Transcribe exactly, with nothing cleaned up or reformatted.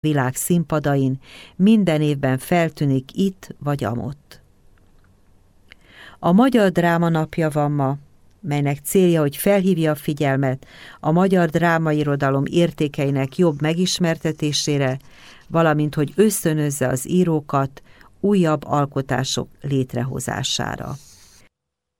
világ színpadain minden évben feltűnik itt vagy amott. A Magyar Dráma Napja van ma, melynek célja, hogy felhívja a figyelmet a magyar drámairodalom értékeinek jobb megismertetésére, valamint hogy ösztönözze az írókat újabb alkotások létrehozására.